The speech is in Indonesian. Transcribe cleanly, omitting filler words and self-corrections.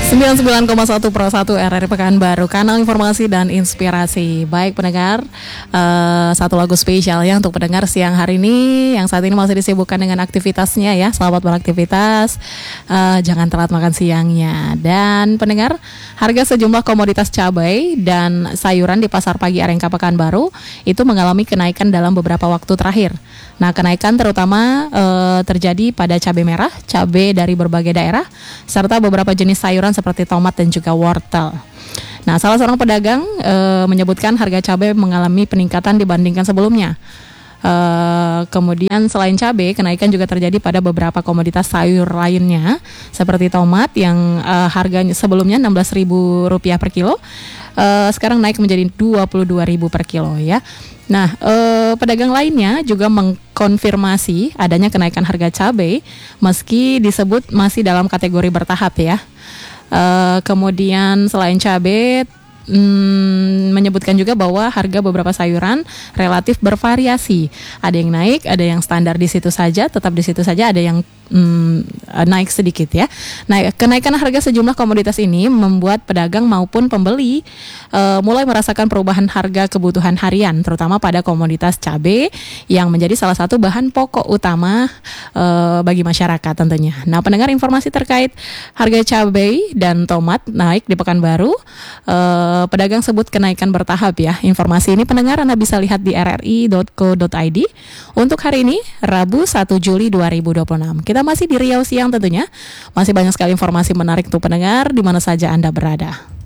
99,1 Pro 1 RRI Pekanbaru, kanal informasi dan inspirasi. Baik pendengar, satu lagu spesial ya untuk pendengar siang hari ini yang saat ini masih disibukkan dengan aktivitasnya ya. Selamat beraktivitas, jangan telat makan siangnya. Dan pendengar, harga sejumlah komoditas cabai dan sayuran di Pasar Pagi Arengka Pekanbaru itu mengalami kenaikan dalam beberapa waktu terakhir. Nah, kenaikan terutama terjadi pada cabai merah, cabai dari berbagai daerah, serta beberapa jenis sayuran seperti tomat dan juga wortel. Nah, salah seorang pedagang menyebutkan harga cabai mengalami peningkatan dibandingkan sebelumnya. Kemudian selain cabai, kenaikan juga terjadi pada beberapa komoditas sayur lainnya, seperti tomat yang harganya sebelumnya Rp16.000 per kilo, sekarang naik menjadi Rp22.000 per kilo ya. Nah, pedagang lainnya juga mengkonfirmasi adanya kenaikan harga cabai meski disebut masih dalam kategori bertahap ya. Kemudian selain cabai, menyebutkan juga bahwa harga beberapa sayuran relatif bervariasi. Ada yang naik, ada yang standar di situ saja, tetap di situ saja, ada yang naik sedikit ya. Nah, kenaikan harga sejumlah komoditas ini membuat pedagang maupun pembeli mulai merasakan perubahan harga kebutuhan harian, terutama pada komoditas cabai yang menjadi salah satu bahan pokok utama bagi masyarakat tentunya. Nah, pendengar, informasi terkait harga cabai dan tomat naik di Pekanbaru, pedagang sebut kenaikan bertahap ya. Informasi ini pendengar Anda bisa lihat di rri.co.id untuk hari ini Rabu 1 Juli 2026. Kita masih di Riau Siang tentunya. Masih banyak sekali informasi menarik untuk pendengar di mana saja Anda berada.